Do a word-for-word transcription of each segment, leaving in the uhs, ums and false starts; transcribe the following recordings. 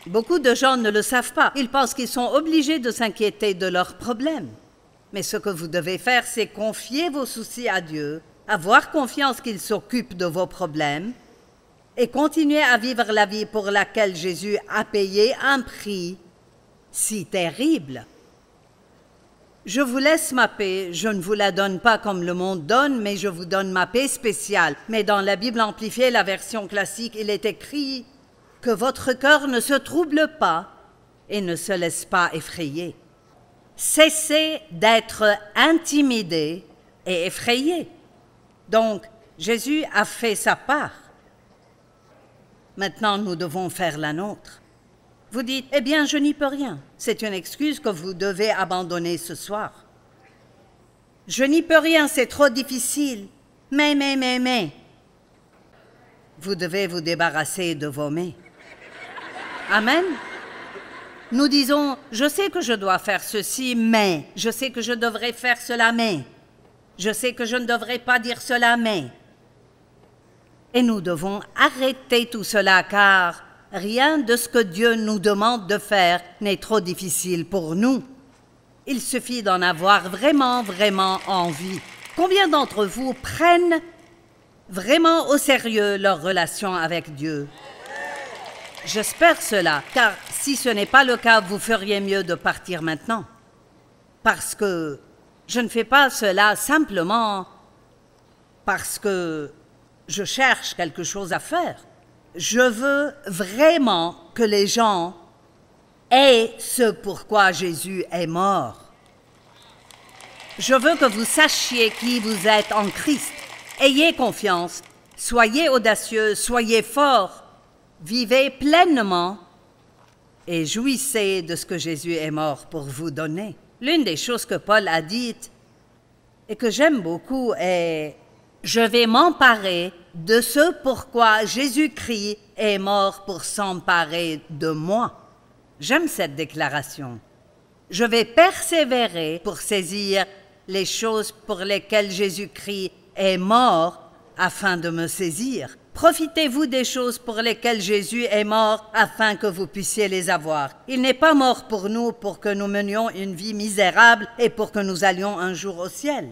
Beaucoup de gens ne le savent pas. Ils pensent qu'ils sont obligés de s'inquiéter de leurs problèmes. Mais ce que vous devez faire, c'est confier vos soucis à Dieu, avoir confiance qu'il s'occupe de vos problèmes et continuer à vivre la vie pour laquelle Jésus a payé un prix si terrible. Je vous laisse ma paix, je ne vous la donne pas comme le monde donne, mais je vous donne ma paix spéciale. Mais dans la Bible amplifiée, la version classique, il est écrit que votre cœur ne se trouble pas et ne se laisse pas effrayer. Cessez d'être intimidé et effrayé. Donc, Jésus a fait sa part. Maintenant, nous devons faire la nôtre. Vous dites, eh bien, je n'y peux rien. C'est une excuse que vous devez abandonner ce soir. Je n'y peux rien, c'est trop difficile. Mais, mais, mais, mais. Vous devez vous débarrasser de vos mais. Amen. Nous disons, je sais que je dois faire ceci, mais. Je sais que je devrais faire cela, mais. Je sais que je ne devrais pas dire cela, mais. Et nous devons arrêter tout cela, car rien de ce que Dieu nous demande de faire n'est trop difficile pour nous. Il suffit d'en avoir vraiment, vraiment envie. Combien d'entre vous prennent vraiment au sérieux leur relation avec Dieu? J'espère cela, car si ce n'est pas le cas, vous feriez mieux de partir maintenant. Parce que je ne fais pas cela simplement parce que je cherche quelque chose à faire. Je veux vraiment que les gens aient ce pourquoi Jésus est mort. Je veux que vous sachiez qui vous êtes en Christ. Ayez confiance, soyez audacieux, soyez forts, vivez pleinement et jouissez de ce que Jésus est mort pour vous donner. L'une des choses que Paul a dites et que j'aime beaucoup est « Je vais m'emparer de ce pourquoi Jésus-Christ est mort pour s'emparer de moi. » J'aime cette déclaration. Je vais persévérer pour saisir les choses pour lesquelles Jésus-Christ est mort afin de me saisir. Profitez-vous des choses pour lesquelles Jésus est mort afin que vous puissiez les avoir. Il n'est pas mort pour nous pour que nous menions une vie misérable et pour que nous allions un jour au ciel.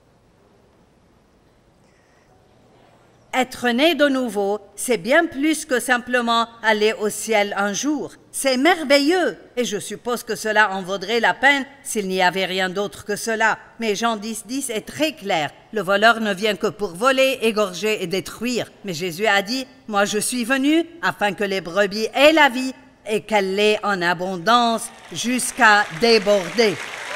Être né de nouveau, c'est bien plus que simplement aller au ciel un jour. C'est merveilleux et je suppose que cela en vaudrait la peine s'il n'y avait rien d'autre que cela. Mais Jean dix, dix est très clair. Le voleur ne vient que pour voler, égorger et détruire. Mais Jésus a dit, « Moi je suis venu afin que les brebis aient la vie et qu'elle l'ait en abondance jusqu'à déborder. »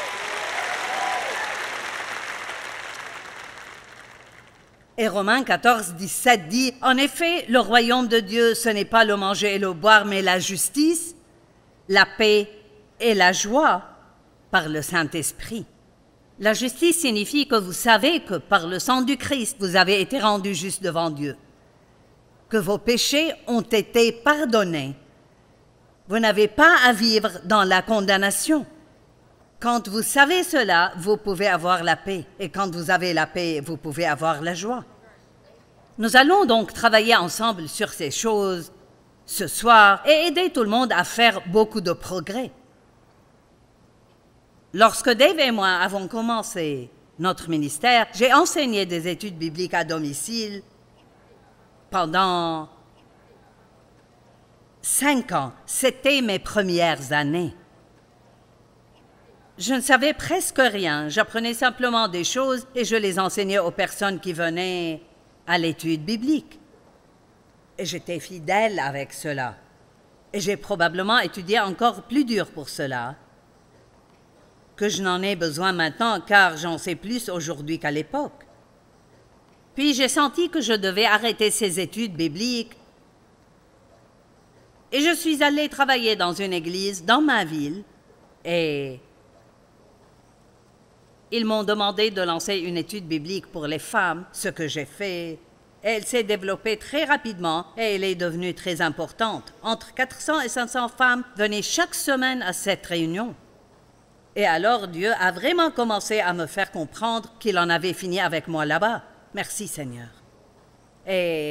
Et Romains quatorze, dix-sept dit, « En effet, le royaume de Dieu, ce n'est pas le manger et le boire, mais la justice, la paix et la joie par le Saint-Esprit. » La justice signifie que vous savez que par le sang du Christ, vous avez été rendus justes devant Dieu, que vos péchés ont été pardonnés. Vous n'avez pas à vivre dans la condamnation. Quand vous savez cela, vous pouvez avoir la paix. Et quand vous avez la paix, vous pouvez avoir la joie. Nous allons donc travailler ensemble sur ces choses ce soir et aider tout le monde à faire beaucoup de progrès. Lorsque Dave et moi avons commencé notre ministère, j'ai enseigné des études bibliques à domicile pendant cinq ans. C'était mes premières années. Je ne savais presque rien, j'apprenais simplement des choses et je les enseignais aux personnes qui venaient à l'étude biblique. Et j'étais fidèle avec cela. Et j'ai probablement étudié encore plus dur pour cela que je n'en ai besoin maintenant car j'en sais plus aujourd'hui qu'à l'époque. Puis j'ai senti que je devais arrêter ces études bibliques et je suis allée travailler dans une église dans ma ville et ils m'ont demandé de lancer une étude biblique pour les femmes, ce que j'ai fait. Elle s'est développée très rapidement et elle est devenue très importante. Entre quatre cents et cinq cents femmes venaient chaque semaine à cette réunion. Et alors Dieu a vraiment commencé à me faire comprendre qu'il en avait fini avec moi là-bas. Merci Seigneur. Et